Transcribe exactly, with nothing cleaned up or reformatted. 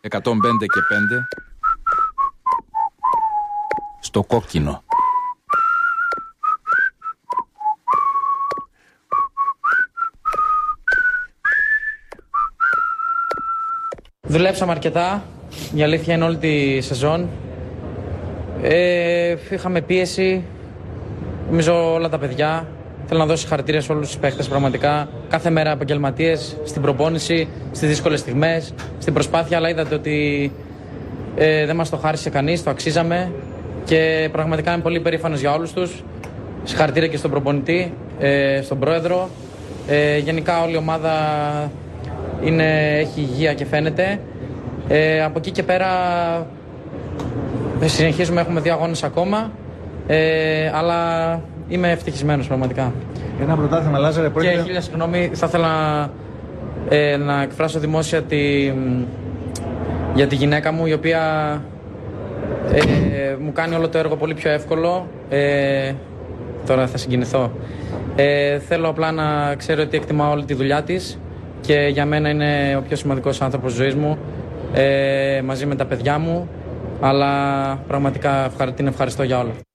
εκατόν πέντε και πέντε στο κόκκινο. Δουλέψαμε αρκετά, η αλήθεια είναι όλη τη σεζόν. Ε, είχαμε πίεση, νομίζω όλα τα παιδιά. Θέλω να δώσω συγχαρητήρια σε όλους τους παίκτες πραγματικά. Κάθε μέρα επαγγελματίες, στην προπόνηση, στις δύσκολες στιγμές, στην προσπάθεια, αλλά είδατε ότι ε, δεν μας το χάρισε κανείς, το αξίζαμε και πραγματικά είμαι πολύ περήφανος για όλους τους. Συγχαρητήρια και στον προπονητή, ε, στον πρόεδρο. Ε, γενικά όλη η ομάδα είναι, έχει υγεία και φαίνεται. Ε, από εκεί και πέρα συνεχίζουμε, έχουμε δύο αγώνες ακόμα, ε, αλλά είμαι ευτυχισμένος πραγματικά. Ένα πρωτάθλημα, Λάζαρε, πρόκειται... Και χίλια συγγνώμη, θα ήθελα ε, να εκφράσω δημόσια τη, για τη γυναίκα μου, η οποία ε, μου κάνει όλο το έργο πολύ πιο εύκολο. Ε, τώρα θα συγκινηθώ. Ε, θέλω απλά να ξέρω ότι εκτιμάω όλη τη δουλειά της και για μένα είναι ο πιο σημαντικός άνθρωπος της ζωής μου, ε, μαζί με τα παιδιά μου, αλλά πραγματικά την ευχαριστώ για όλα.